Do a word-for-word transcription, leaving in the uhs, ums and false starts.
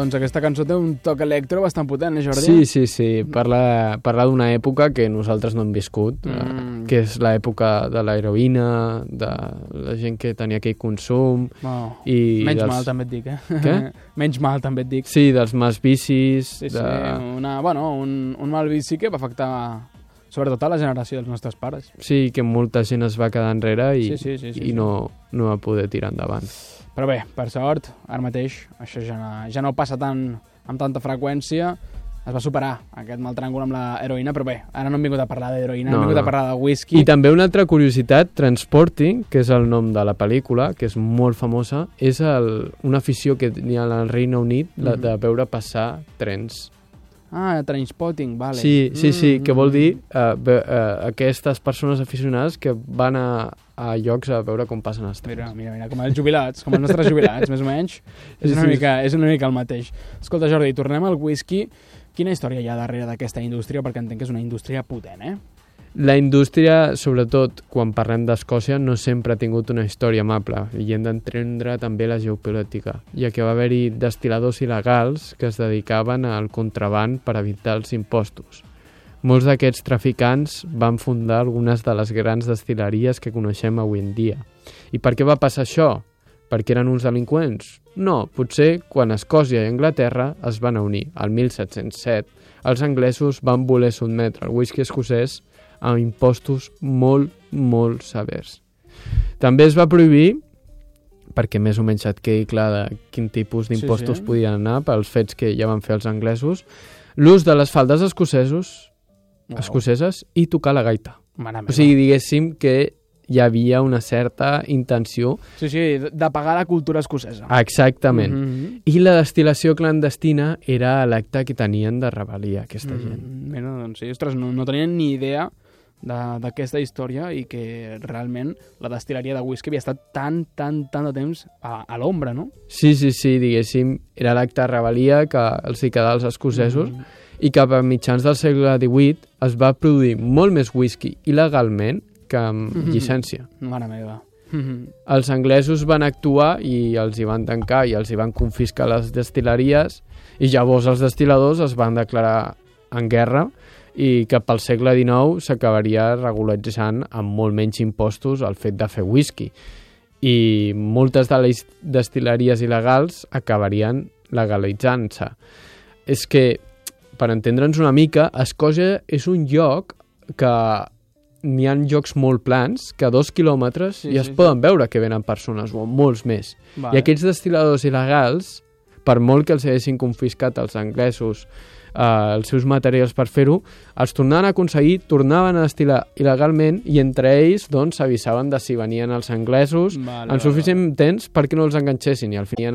doncs aquesta cançó té un toc electro bastant potent, eh, Jordi? Sí, sí, sí. Parla, parla d'una època que nosaltres no hem viscut, mm. eh, que és l'època de l'heroïna, de la gent que tenia aquell consum... Oh, i menys dels... mal, també et dic, eh? Què? Menys mal, també et dic. Sí, dels mals vicis... Sí, de... sí, una, bueno, un, un mal vici que va afectar sobretot a la generació dels nostres pares. Sí, que molta gent es va quedar enrere i, sí, sí, sí, sí, i sí. no, no va poder tirar endavant. Però bé, per sort, ara mateix, això ja no, ja no passa tant amb tanta freqüència, es va superar aquest mal tràngol amb l'heroïna, però bé, ara no hem vingut a parlar d'heroïna, no, hem vingut no. a parlar de whisky. I també una altra curiositat, Transporting, que és el nom de la pel·lícula, que és molt famosa, és el, una afició que hi ha al Regne Unit, la de veure passar trens. Ah, Trainspotting, vale. Sí, sí, sí, que vol dir uh, be, uh, aquestes persones aficionades que van a, a llocs a veure com passen els trens. Mira, mira, mira, com els jubilats, com els nostres jubilats, més o menys. És una, sí, mica, és una mica el mateix. Escolta, Jordi, tornem al whisky. Quina història hi ha darrere d'aquesta indústria? Perquè entenc que és una indústria potent, eh? La indústria, sobretot quan parlem d'Escòcia, no sempre ha tingut una història amable i hem d'entendre també la geopolítica, ja que va haver-hi destil·ladors il·legals que es dedicaven al contraban per evitar els impostos. Molts d'aquests traficants van fundar algunes de les grans destil·leries que coneixem avui en dia. I per què va passar això? Perquè eren uns delinqüents? No, potser quan Escòcia i Anglaterra es van unir. Al mil set-cents set, els anglesos van voler sotmetre el whisky escocès a impostos molt, molt severs. També es va prohibir, perquè més o menys et quedi clar de quin tipus d'impostos sí, sí. podien anar pels fets que ja van fer els anglesos, l'ús de les faldes escocesos, wow. escoceses i tocar la gaita. O sigui, diguéssim que hi havia una certa intenció... Sí, sí, d'apagar la cultura escocesa. Exactament. Mm-hmm. I la destil·lació clandestina era l'acte que tenien de rebel·lia, aquesta mm-hmm. gent. Mira, doncs sí, ostres, no, no tenien ni idea d'aquesta història i que realment la destil·leria de whisky havia estat tant, tant, tant de temps a, a l'ombra, no? Sí, sí, sí, diguéssim, era l'acte de rebel·lia que els hi quedava als escocesos mm-hmm. i cap a mitjans del segle divuit es va produir molt més whisky il·legalment que amb mm-hmm. llicència. Mare meva. Mm-hmm. Els anglesos van actuar i els hi van tancar i els hi van confiscar les destil·leries i llavors els destil·ladors es van declarar en guerra i que pel segle dinou s'acabaria regularitzant amb molt menys impostos el fet de fer whisky. I moltes de les destil·leries il·legals acabarien legalitzant-se. És que, per entendre'ns una mica, Escòcia és un lloc que n'hi ha llocs molt plans, que a dos quilòmetres sí, ja es sí, poden sí. veure que venen persones, o molts més. Vale. I aquests destil·ladors il·legals, per molt que els haguessin confiscat els anglesos Uh, els seus materials per fer-ho, els tornaven a aconseguir, tornaven a destil·lar il·legalment i entre ells doncs s'avisaven de si venien els anglesos vale, en suficient vale. temps perquè no els enganxessin i al final